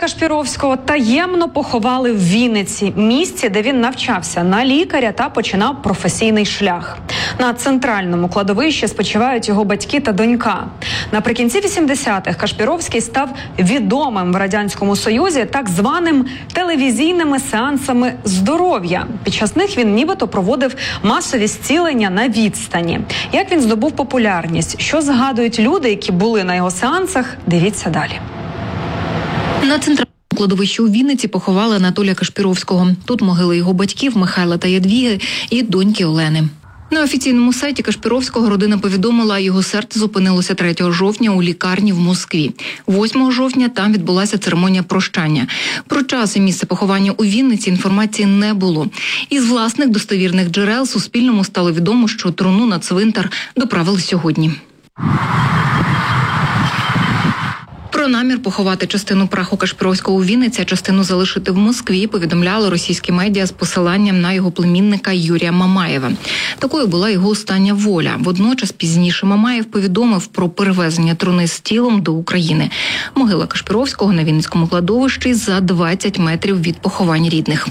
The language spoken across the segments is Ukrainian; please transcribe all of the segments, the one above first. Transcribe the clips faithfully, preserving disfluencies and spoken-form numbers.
Кашпіровського таємно поховали в Вінниці, місці, де він навчався на лікаря та починав професійний шлях. На центральному кладовищі спочивають його батьки та донька. Наприкінці вісімдесятих Кашпіровський став відомим в Радянському Союзі так званим телевізійними сеансами здоров'я. Під час них він нібито проводив масові зцілення на відстані. Як він здобув популярність? Що згадують люди, які були на його сеансах? Дивіться далі. На центральному кладовищі у Вінниці поховали Анатолія Кашпіровського. Тут могили його батьків Михайла та Ядвіги і доньки Олени. На офіційному сайті Кашпіровського родина повідомила, його серце зупинилося третього жовтня у лікарні в Москві. восьмого жовтня там відбулася церемонія прощання. Про час і місце поховання у Вінниці інформації не було. Із власних достовірних джерел Суспільному стало відомо, що труну на цвинтар доправили сьогодні. Про намір поховати частину праху Кашпіровського у Вінниці, а частину залишити в Москві, повідомляли російські медіа з посиланням на його племінника Юрія Мамаєва. Такою була його остання воля. Водночас пізніше Мамаєв повідомив про перевезення труни з тілом до України. Могила Кашпіровського на Вінницькому кладовищі за двадцять метрів від поховань рідних.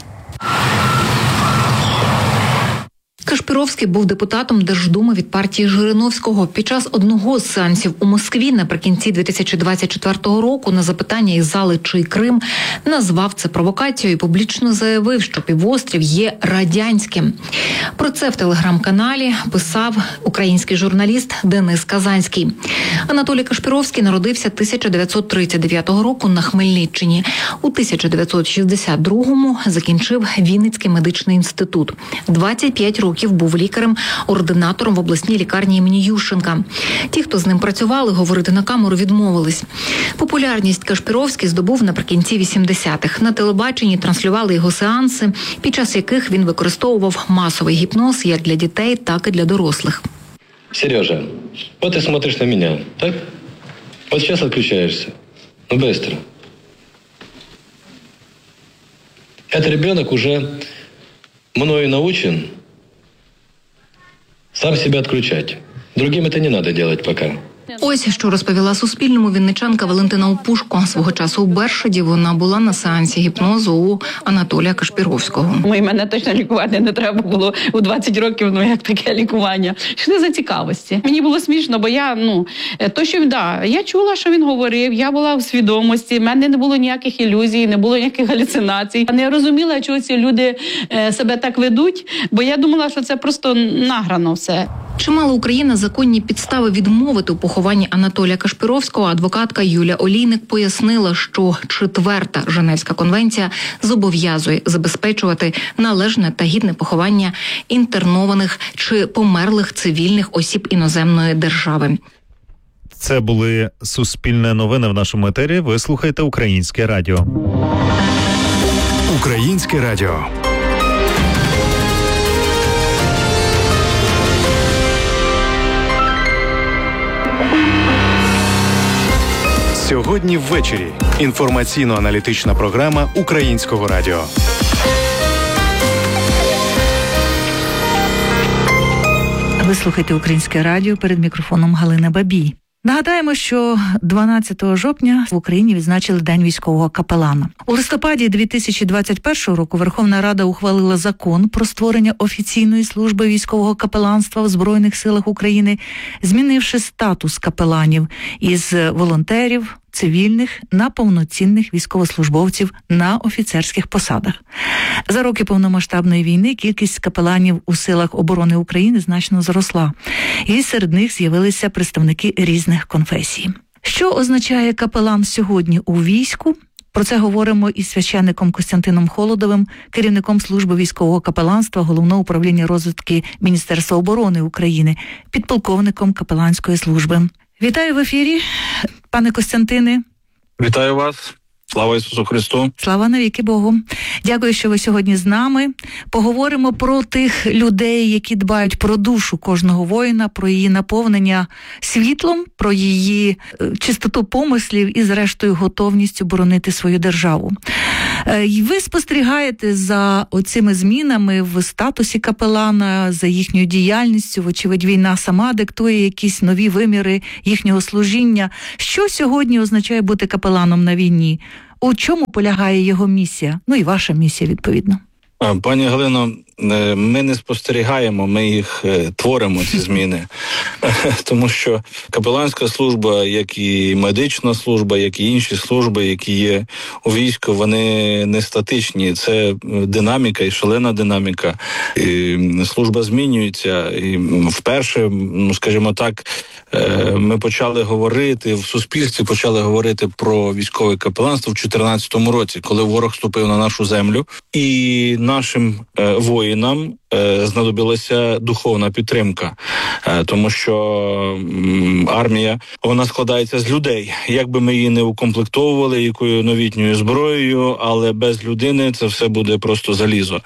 Кашпіровський був депутатом Держдуми від партії Жириновського. Під час одного з сеансів у Москві наприкінці дві тисячі двадцять четвертого року на запитання із зали «Чий Крим» назвав це провокацією і публічно заявив, що півострів є радянським. Про це в телеграм-каналі писав український журналіст Денис Казанський. Анатолій Кашпіровський народився тисяча дев'ятсот тридцять дев'ятого року на Хмельниччині. У тисяча дев'ятсот шістдесят другому закінчив Вінницький медичний інститут. двадцять п'ять років був лікарем-ординатором в обласній лікарні імені Ющенка. Ті, хто з ним працювали, говорити на камеру відмовились. Популярність Кашпіровський здобув наприкінці вісімдесятих. На телебаченні транслювали його сеанси, під час яких він використовував масовий гіпноз як для дітей, так і для дорослих. Сережа, вот ты смотришь на меня, так? Вот сейчас отключаешься. Ну, быстро. Этот ребенок уже мною научен сам себя отключать. Другим это не надо делать пока. Ось, що розповіла Суспільному вінничанка Валентина Опушко. Свого часу у Бершаді вона була на сеансі гіпнозу у Анатолія Кашпіровського. Ми мене точно лікувати не треба було у двадцять років, ну як таке лікування. Йшли за цікавості. Мені було смішно, бо я, ну, то, що, да, я чула, що він говорив, я була в свідомості, в мене не було ніяких ілюзій, не було ніяких галюцинацій. Я не розуміла, чого ці люди е, себе так ведуть, бо я думала, що це просто награно все. Чи мала Україна законні підстави відмовити у похованні Анатолія Кашпіровського? Адвокатка Юлія Олійник пояснила, що четверта Женевська конвенція зобов'язує забезпечувати належне та гідне поховання інтернованих чи померлих цивільних осіб іноземної держави. Це були Суспільне новини в нашому етері. Ви слухаєте Українське радіо. Українське радіо. Сьогодні ввечері. Інформаційно-аналітична програма Українського радіо. Ви слухаєте Українське радіо, перед мікрофоном Галина Бабій. Нагадаємо, що дванадцятого жовтня в Україні відзначили День військового капелана. У листопаді дві тисячі двадцять першого року Верховна Рада ухвалила закон про створення офіційної служби військового капеланства в Збройних силах України, змінивши статус капеланів із волонтерів, цивільних на повноцінних військовослужбовців на офіцерських посадах. За роки повномасштабної війни кількість капеланів у силах оборони України значно зросла, і серед них з'явилися представники різних конфесій. Що означає капелан сьогодні у війську? Про це говоримо із священником Костянтином Холодовим, керівником служби військового капеланства Головного управління розвідки Міністерства оборони України, підполковником капеланської служби. Вітаю в ефірі, пане Костянтине. Вітаю вас. Слава Ісусу Христу. Слава навіки Богу. Дякую, що ви сьогодні з нами. Поговоримо про тих людей, які дбають про душу кожного воїна, про її наповнення світлом, про її чистоту помислів і, зрештою, готовність боронити свою державу. Ви спостерігаєте за оцими змінами в статусі капелана, за їхньою діяльністю. Вочевидь, війна сама диктує якісь нові виміри їхнього служіння. Що сьогодні означає бути капеланом на війні? У чому полягає його місія? Ну і ваша місія, відповідно. Пані Галино, ми не спостерігаємо, ми їх творимо, ці зміни. Тому що капеланська служба, як і медична служба, як і інші служби, які є у війську, вони не статичні. Це динаміка і шалена динаміка. І служба змінюється. І вперше, ну, скажімо так, ми почали говорити, в суспільстві почали говорити про військове капеланство в чотирнадцятому році, коли ворог вступив на нашу землю. І нашим воїнам Нам е, знадобилася духовна підтримка, е, тому що м, армія, вона складається з людей. Як би ми її не укомплектовували якою новітньою зброєю, але без людини це все буде просто залізо.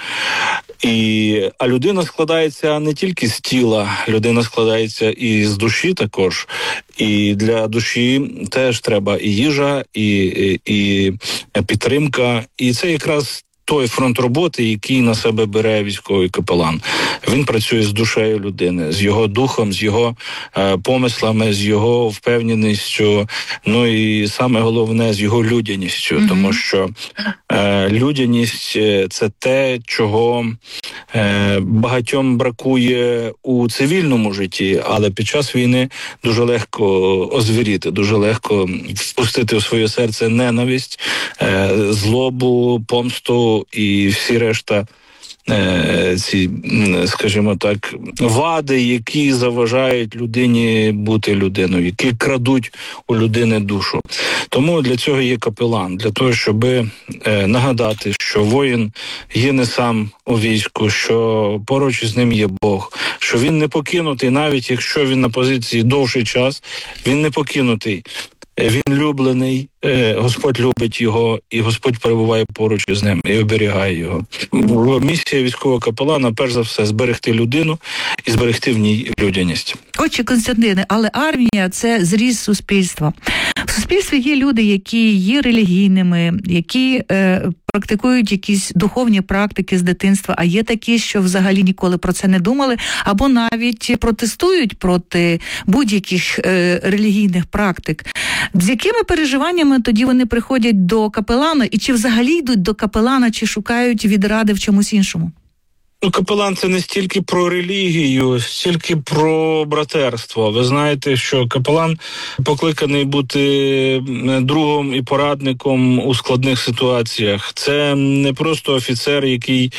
І, а людина складається не тільки з тіла, людина складається і з душі також. І для душі теж треба і їжа, і, і, і підтримка. І це якраз той фронт роботи, який на себе бере військовий капелан. Він працює з душею людини, з його духом, з його е, помислами, з його впевненістю, ну і саме головне, з його людяністю. Mm-hmm. Тому що е, людяність – це те, чого е, багатьом бракує у цивільному житті, але під час війни дуже легко озвіріти, дуже легко впустити в своє серце ненависть, е, злобу, помсту, і всі решта е, ці, скажімо так, вади, які заважають людині бути людиною, які крадуть у людини душу. Тому для цього є капелан, для того, щоб е, нагадати, що воїн є не сам у війську, що поруч із ним є Бог, що він не покинутий, навіть якщо він на позиції довший час, він не покинутий. Він люблений, Господь любить його, і Господь перебуває поруч із ним і оберігає його. Місія військового капелана, перш за все, зберегти людину і зберегти в ній людяність. Отже, Константине, але армія – це зріз суспільства. В суспільстві є люди, які є релігійними, які е, практикують якісь духовні практики з дитинства, а є такі, що взагалі ніколи про це не думали, або навіть протестують проти будь-яких е, релігійних практик. З якими переживаннями тоді вони приходять до капелана, і чи взагалі йдуть до капелана, чи шукають відради в чомусь іншому? Ну, капелан – це не стільки про релігію, стільки про братерство. Ви знаєте, що капелан покликаний бути другом і порадником у складних ситуаціях. Це не просто офіцер, який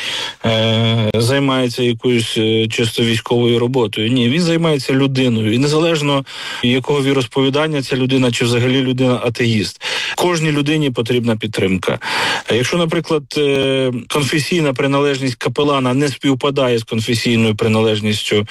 е, займається якоюсь чисто військовою роботою. Ні, він займається людиною. І незалежно, якого віросповідання ця людина, чи взагалі людина атеїст. Кожній людині потрібна підтримка. Якщо, наприклад, конфесійна приналежність капелана не співпадає з конфесійною приналежністю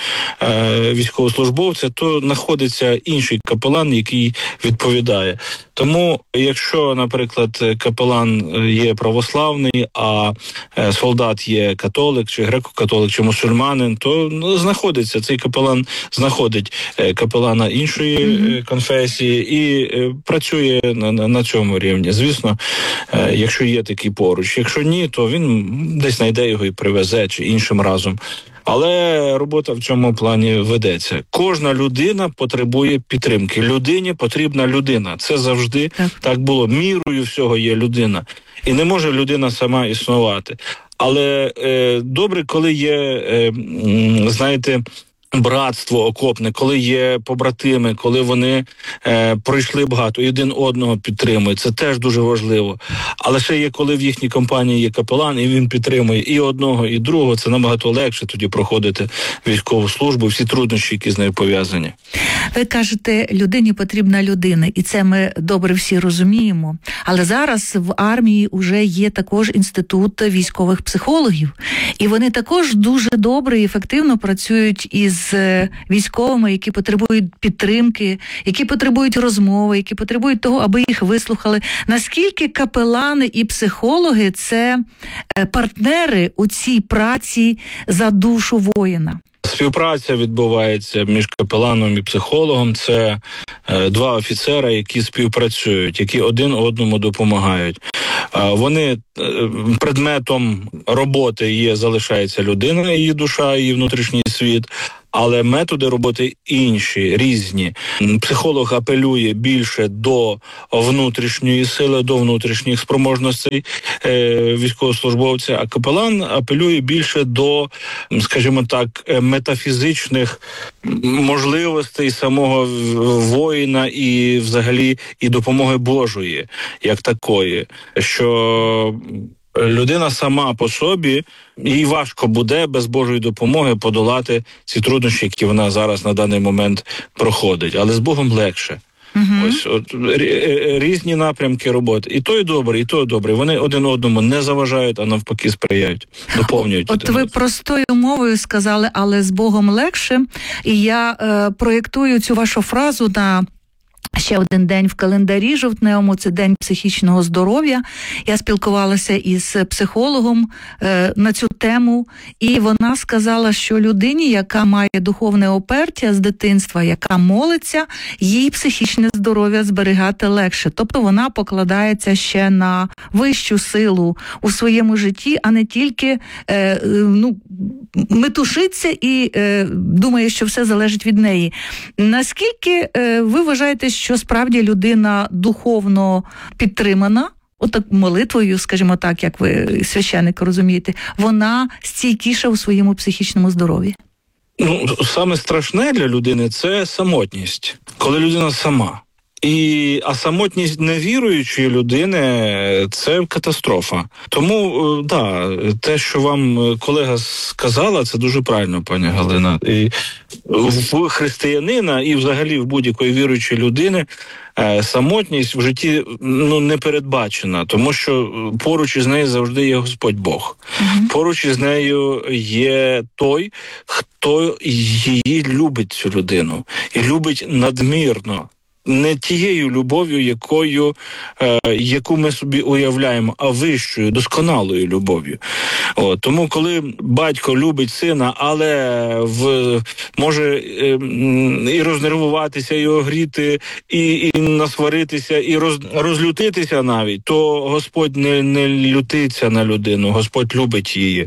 е, військовослужбовця, то знаходиться інший капелан, який відповідає. Тому, якщо, наприклад, капелан є православний, а е, солдат є католик, чи греко-католик, чи мусульманин, то ну, знаходиться, цей капелан знаходить е, капелана іншої е, конфесії і е, працює на, на, на цьому рівні. Звісно, е, якщо є такий поруч. Якщо ні, то він десь знайде його і привезе, чи іншим разом. Але робота в цьому плані ведеться. Кожна людина потребує підтримки. Людині потрібна людина. Це завжди так, так було. Мірою всього є людина. І не може людина сама існувати. Але е, добре, коли є, е, знаєте, братство окопне, коли є побратими, коли вони е, пройшли багато і один одного підтримують. Це теж дуже важливо. Але ще є, коли в їхній компанії є капелан, і він підтримує і одного, і другого. Це набагато легше тоді проходити військову службу, всі труднощі, які з нею пов'язані. Ви кажете, людині потрібна людина, і це ми добре всі розуміємо. Але зараз в армії вже є також інститут військових психологів. І вони також дуже добре і ефективно працюють із з військовими, які потребують підтримки, які потребують розмови, які потребують того, аби їх вислухали. Наскільки капелани і психологи – це партнери у цій праці за душу воїна? Співпраця відбувається між капеланом і психологом. Це е, два офіцера, які співпрацюють, які один одному допомагають. Е, вони е, предметом роботи є, залишається людина, її душа, її внутрішній світ. Але методи роботи інші, різні. Психолог апелює більше до внутрішньої сили, до внутрішніх спроможностей е, військовослужбовця, а капелан апелює більше до, скажімо так, метафізичних можливостей самого воїна і взагалі і допомоги Божої, як такої, що людина сама по собі, їй важко буде без Божої допомоги подолати ці труднощі, які вона зараз на даний момент проходить. Але з Богом легше. Угу. Ось от, різні напрямки роботи. І той добрий, і той добрий. Вони один одному не заважають, а навпаки сприяють, доповнюють. От ви простою мовою сказали, але з Богом легше. І я е, проєктую цю вашу фразу на ще один день в календарі жовтневому, це День психічного здоров'я. Я спілкувалася із психологом е, на цю тему, і вона сказала, що людині, яка має духовне опертя з дитинства, яка молиться, їй психічне здоров'я зберігати легше. Тобто вона покладається ще на вищу силу у своєму житті, а не тільки е, ну, метушиться і е, думає, що все залежить від неї. Наскільки е, ви вважаєте, що справді людина духовно підтримана, отак молитвою, скажімо так, як ви, священник, розумієте, вона стійкіша у своєму психічному здоров'ї? Ну, саме страшне для людини – це самотність, коли людина сама. І, а самотність невіруючої людини – це катастрофа. Тому, да, те, що вам колега сказала, це дуже правильно, пані Галина. І в християнина і взагалі в будь-якої віруючої людини самотність в житті ну, не передбачена, тому що поруч із нею завжди є Господь Бог. Uh-huh. Поруч із нею є той, хто її любить, цю людину, і любить надмірно. Не тією любов'ю, якою, е, яку ми собі уявляємо, а вищою, досконалою любов'ю. О, тому, коли батько любить сина, але в, може е, і рознервуватися, і огріти, і, і насваритися, і роз, розлютитися навіть, то Господь не, не лютиться на людину, Господь любить її.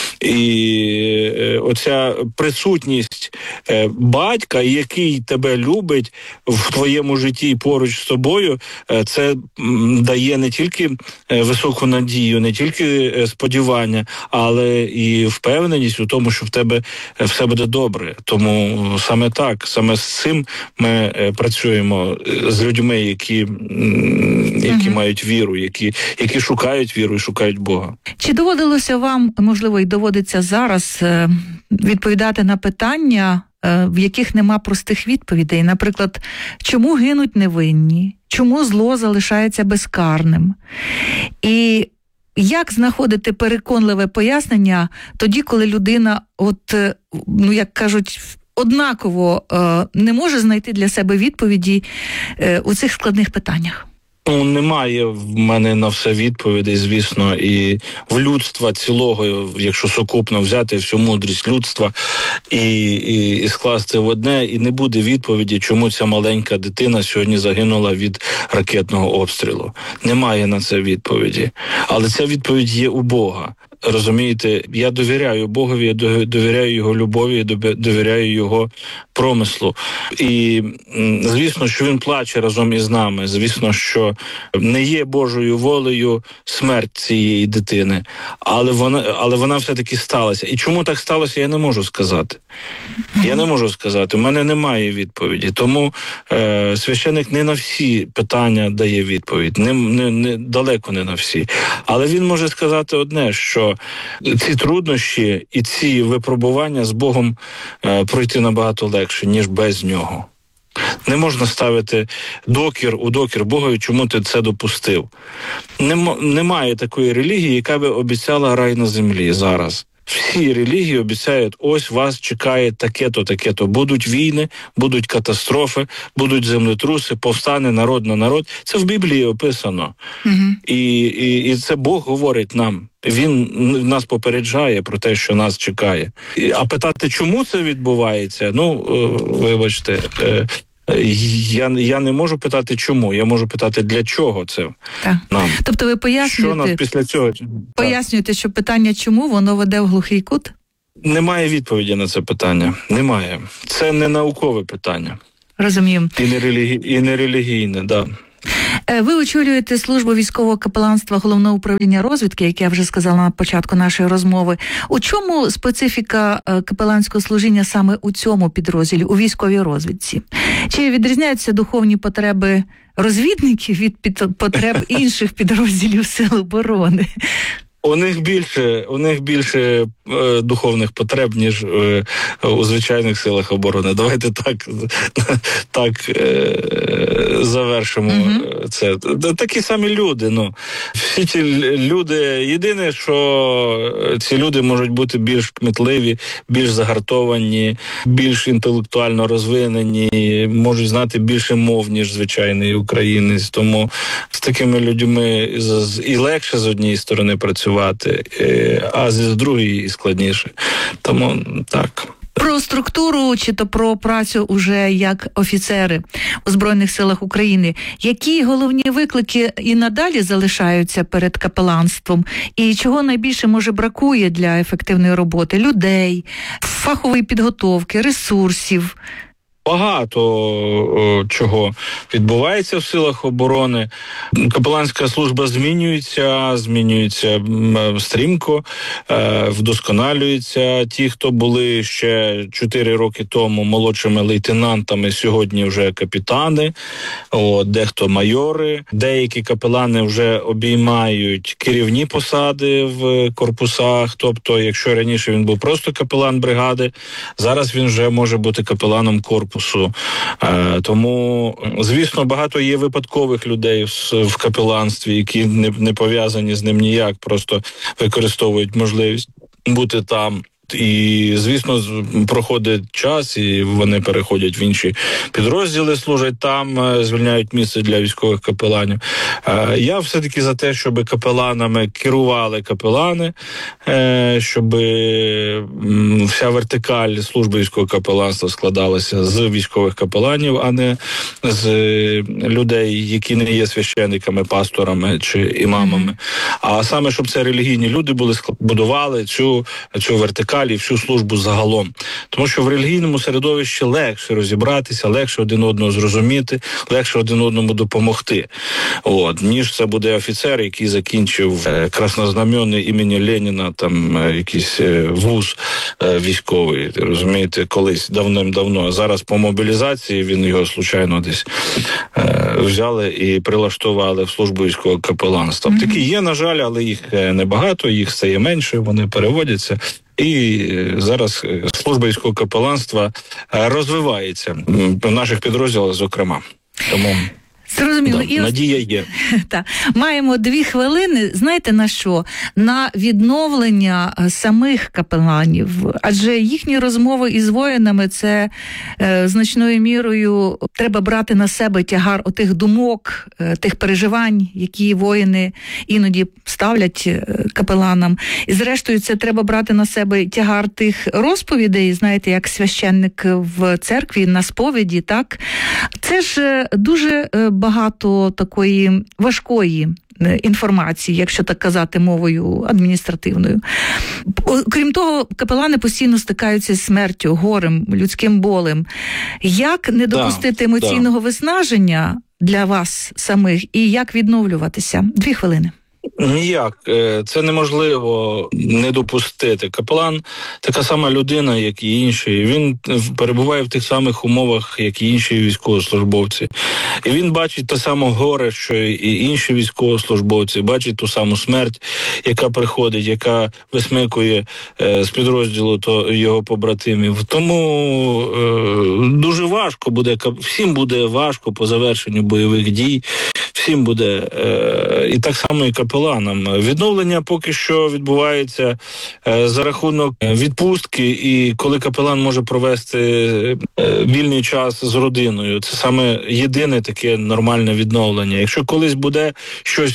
І е, оця присутність е, батька, який тебе любить в твоєму житті поруч з тобою, це дає не тільки високу надію, не тільки сподівання, але і впевненість у тому, що в тебе все буде добре. Тому саме так, саме з цим ми працюємо з людьми, які, які угу. мають віру, які, які шукають віру і шукають Бога. Чи доводилося вам, можливо, і доводиться зараз відповідати на питання, в яких нема простих відповідей? Наприклад, чому гинуть невинні? Чому зло залишається безкарним? І як знаходити переконливе пояснення тоді, коли людина, от, ну, як кажуть, однаково не може знайти для себе відповіді у цих складних питаннях? Ну, немає в мене на все відповідей, звісно, і в людства цілого, якщо сукупно взяти всю мудрість людства і, і, і скласти в одне, і не буде відповіді, чому ця маленька дитина сьогодні загинула від ракетного обстрілу. Немає на це відповіді. Але ця відповідь є у Бога. Розумієте, я довіряю Богові, я довіряю Його любові, довіряю Його промислу. І, звісно, що Він плаче разом із нами. Звісно, що не є Божою волею смерть цієї дитини. Але вона, але вона все-таки сталася. І чому так сталося, я не можу сказати. Я не можу сказати. У мене немає відповіді. Тому е, священик не на всі питання дає відповідь. Не, не, не, далеко не на всі. Але він може сказати одне, що ці труднощі і ці випробування з Богом е, пройти набагато легше, ніж без нього. Не можна ставити докір у докір Богові, чому ти це допустив. Нем, немає такої релігії, яка би обіцяла рай на землі зараз. Всі релігії обіцяють, ось вас чекає таке-то, таке-то. Будуть війни, будуть катастрофи, будуть землетруси, повстане народ на народ. Це в Біблії описано. Угу. І, і, і це Бог говорить нам. Він нас попереджає про те, що нас чекає. А питати, чому це відбувається, ну, вибачте, Я, я не можу питати, чому. Я можу питати, для чого це так. нам. Тобто ви пояснюєте, що нас після цього? Пояснюєте, що питання «чому» воно веде в глухий кут? Немає відповіді на це питання. Немає. Це не наукове питання. Розумію. І не, релігі... і не релігійне, да. Ви очолюєте службу військового капеланства Головного управління розвідки, як я вже сказала на початку нашої розмови. У чому специфіка капеланського служіння саме у цьому підрозділі, у військовій розвідці? Чи відрізняються духовні потреби розвідників від під... потреб інших підрозділів Сил оборони? У них більше, у них більше е, духовних потреб, ніж е, у звичайних силах оборони. Давайте так, так е, завершимо mm-hmm. це. Такі самі люди. Ну. Всі ці люди, єдине, що ці люди можуть бути більш кмітливі, більш загартовані, більш інтелектуально розвинені, можуть знати більше мов, ніж звичайний українець. Тому з такими людьми і легше з однієї сторони працювати, а з другої складніше. Тому так. Про структуру чи то про працю уже як офіцери у Збройних силах України. Які головні виклики і надалі залишаються перед капеланством? І чого найбільше, може, бракує для ефективної роботи? Людей, фахової підготовки, ресурсів? Багато о, чого відбувається в силах оборони. Капеланська служба змінюється, змінюється м, стрімко, е, вдосконалюється. Ті, хто були ще чотири роки тому молодшими лейтенантами, сьогодні вже капітани, о, дехто майори. Деякі капелани вже обіймають керівні посади в корпусах. Тобто, якщо раніше він був просто капелан бригади, зараз він вже може бути капеланом корпусу. Тому, звісно, багато є випадкових людей в капеланстві, які не, не пов'язані з ним ніяк, просто використовують можливість бути там. І, звісно, проходить час, і вони переходять в інші підрозділи, служать там, звільняють місце для військових капеланів. Я все-таки за те, щоб капеланами керували капелани, щоб вся вертикаль служби військового капеланства складалася з військових капеланів, а не з людей, які не є священниками, пасторами чи імамами. А саме, щоб це релігійні люди були, будували цю, цю вертикаль і всю службу загалом. Тому що в релігійному середовищі легше розібратися, легше один одного зрозуміти, легше один одному допомогти. От, ніж це буде офіцер, який закінчив е, краснознаменний імені Леніна, там е, якийсь е, вуз е, військовий, розумієте, колись давним-давно. А зараз по мобілізації він його случайно десь е, взяли і прилаштували в службу військового капеланства. Mm-hmm. Такі є, на жаль, але їх небагато, їх стає менше, вони переводяться. І зараз служба військового капеланства розвивається в наших підрозділах, зокрема. Тому зрозуміло. Да, і надія є. Так. Маємо дві хвилини. Знаєте на що? На відновлення самих капеланів. Адже їхні розмови із воїнами – це е, значною мірою треба брати на себе тягар отих думок, е, тих переживань, які воїни іноді ставлять е, капеланам. І зрештою це треба брати на себе тягар тих розповідей, знаєте, як священник в церкві на сповіді, так? Це ж дуже е, багато такої важкої інформації, якщо так казати мовою адміністративною. Крім того, капелани постійно стикаються з смертю, горем, людським болем. Як не допустити да, емоційного да. виснаження для вас самих і як відновлюватися? Дві хвилини. Ніяк. Це неможливо не допустити. Капелан – така сама людина, як і інші. Він перебуває в тих самих умовах, як і інші військовослужбовці. І він бачить те саме горе, що і інші військовослужбовці, бачить ту саму смерть, яка приходить, яка висмикує з підрозділу то його побратимів. Тому е, дуже важко буде, всім буде важко по завершенню бойових дій, всім буде, е, і так само і капеланам. Відновлення поки що відбувається е, за рахунок відпустки, і коли капелан може провести е, вільний час з родиною. Це саме єдине таке нормальне відновлення. Якщо колись буде щось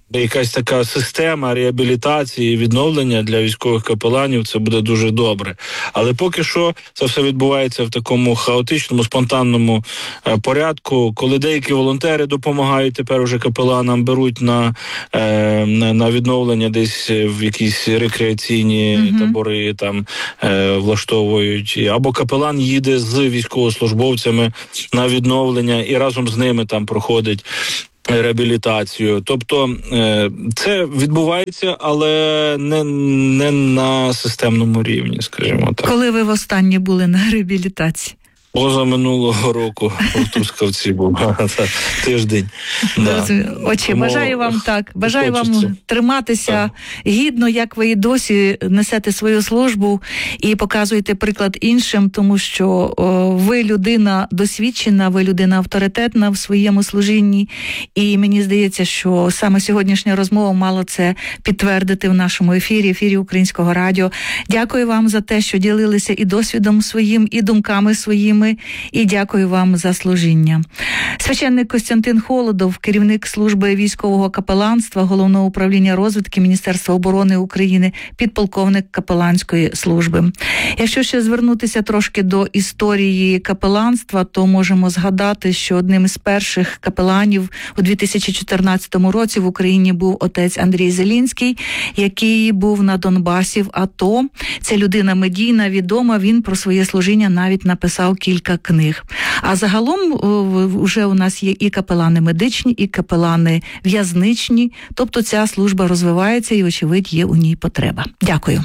якась така система реабілітації, відновлення для військових капеланів, це буде дуже добре. Але поки що це все відбувається в такому хаотичному, спонтанному е, порядку, коли деякі волонтери допомагають тепер уже капеланам, беруть на, е, на, на відновлення десь в якісь рекреаційні mm-hmm. табори, там е, влаштовують. Або капелан їде з військовослужбовцями на відновлення і разом з ними там проходить реабілітацію. Тобто це відбувається, але не, не на системному рівні, скажімо так. Коли ви востаннє були на реабілітації? Поза минулого року в Трускавці був тиждень. Да. Отче, Тому бажаю вам так, бажаю хочеться. вам триматися так. гідно, як ви і досі несете свою службу і показуєте приклад іншим, тому що о, ви людина досвідчена, ви людина авторитетна в своєму служінні, і мені здається, що саме сьогоднішня розмова мала це підтвердити в нашому ефірі, ефірі Українського радіо. Дякую вам за те, що ділилися і досвідом своїм, і думками своїми, і дякую вам за служіння. Священник Костянтин Холодов, керівник служби військового капеланства Головного управління розвідки Міністерства оборони України, підполковник капеланської служби. Якщо ще звернутися трошки до історії капеланства, то можемо згадати, що одним із перших капеланів у дві тисячі чотирнадцятому році в Україні був отець Андрій Зелінський, який був на Донбасі в АТО. Це людина медійна, відома, він про своє служіння навіть написав кілька кілька книг. А загалом вже у нас є і капелани медичні, і капелани в'язничні. Тобто ця служба розвивається і, очевидь, є у ній потреба. Дякую.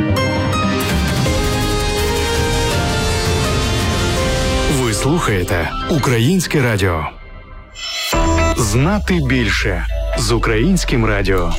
Ви слухаєте Українське радіо. Знати більше з Українським радіо.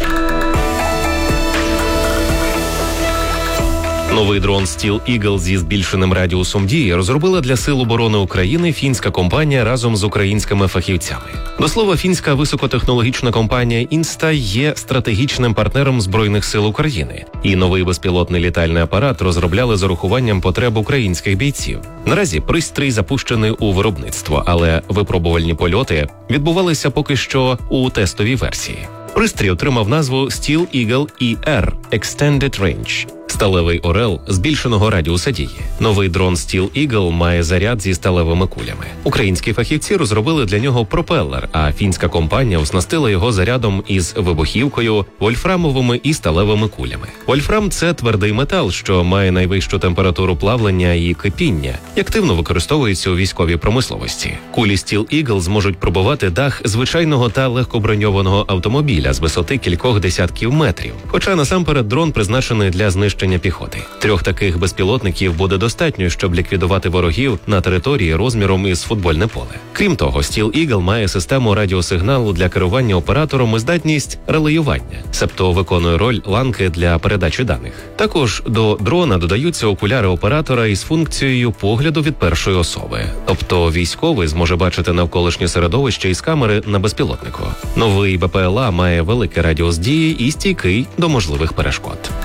Новий дрон Steel Eagle зі збільшеним радіусом дії розробила для Сил оборони України фінська компанія разом з українськими фахівцями. До слова, фінська високотехнологічна компанія Інста є стратегічним партнером Збройних сил України. І новий безпілотний літальний апарат розробляли з урахуванням потреб українських бійців. Наразі пристрій запущений у виробництво, але випробувальні польоти відбувалися поки що у тестовій версії. Пристрій отримав назву Steel Eagle і ар Extended Range – сталевий орел збільшеного радіуса дії. Новий дрон Steel Eagle має заряд зі сталевими кулями. Українські фахівці розробили для нього пропелер, а фінська компанія оснастила його зарядом із вибухівкою, вольфрамовими і сталевими кулями. Вольфрам – це твердий метал, що має найвищу температуру плавлення і кипіння, і активно використовується у військовій промисловості. Кулі Steel Eagle зможуть пробивати дах звичайного та легкоброньованого автомобіля з висоти кількох десятків метрів, хоча насамперед дрон призначений для знищення піхоти. Трьох таких безпілотників буде достатньо, щоб ліквідувати ворогів на території розміром із футбольне поле. Крім того, Steel Eagle має систему радіосигналу для керування оператором і здатність релеювання, себто виконує роль ланки для передачі даних. Також до дрона додаються окуляри оператора із функцією погляду від першої особи, тобто військовий зможе бачити навколишнє середовище із камери на безпілотнику. Новий БПЛА має великий радіус дії і стійкий до можливих перешкод.